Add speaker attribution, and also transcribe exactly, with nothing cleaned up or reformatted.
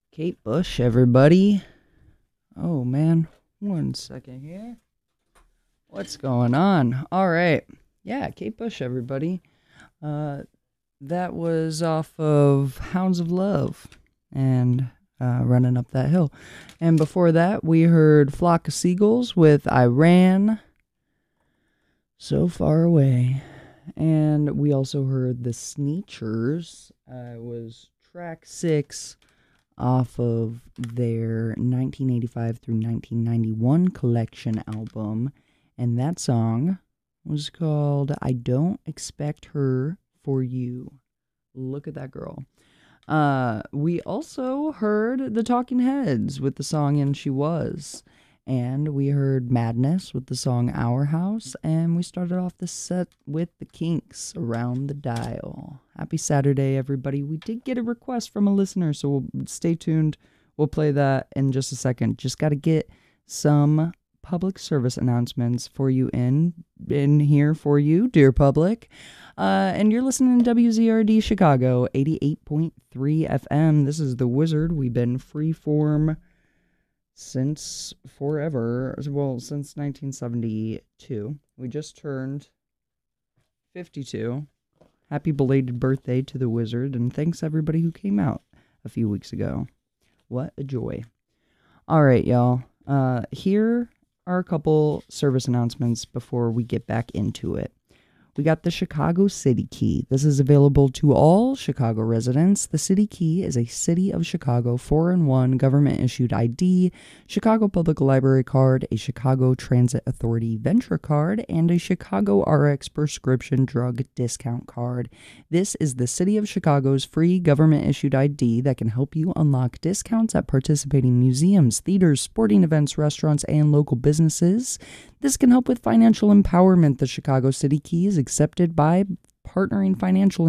Speaker 1: Kate Bush, everybody. Oh, man. One second here. What's going on? All right. Yeah, Kate Bush, everybody. Uh, that was off of Hounds of Love and uh, Running Up That Hill. And before that, we heard Flock of Seagulls with I Ran So Far Away. And we also heard The Sneechers. Uh, it was track six off of their nineteen eighty-five through nineteen ninety-one collection album, and that song was called I Don't Expect Her for You. Look at that girl. Uh, we also heard the Talking Heads with the song And She Was, and we heard Madness with the song Our House, and we started off the set with the Kinks, Around the Dial. Happy Saturday, everybody. We did get a request from a listener, so we'll stay tuned. We'll play that in just a second. Just got to get some public service announcements for you in, in here for you, dear public. Uh, and you're listening to W Z R D Chicago, eighty-eight point three F M. This is The Wizard. We've been freeform since forever, well, since nineteen seventy-two. We just turned fifty-two. Happy belated birthday to the Wizard, and thanks everybody who came out a few weeks ago. What a joy. All right, y'all. Uh, here are a couple service announcements before we get back into it. We got the Chicago City Key. This is available to all Chicago residents. The City Key is a City of Chicago four in one government-issued I D, Chicago Public Library card, a Chicago Transit Authority Venture card, and a Chicago R X prescription drug discount card. This is the City of Chicago's free government-issued I D that can help you unlock discounts at participating museums, theaters, sporting events, restaurants, and local businesses. This can help with financial empowerment. The Chicago City Key is accepted by partnering financial